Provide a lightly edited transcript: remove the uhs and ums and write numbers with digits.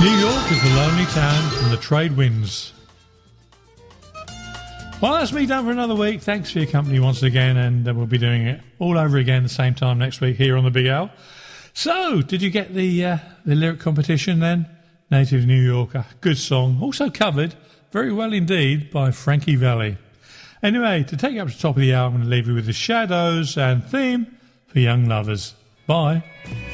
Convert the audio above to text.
New York is the lonely town from the trade winds. Well, that's me done for another week. Thanks for your company once again, and we'll be doing it all over again the same time next week here on the Big Al. So, did you get the lyric competition then? Native New Yorker, good song, also covered very well indeed by Frankie Valli. Anyway, to take you up to the top of the hour, I'm going to leave you with The Shadows and theme for Young Lovers. Bye.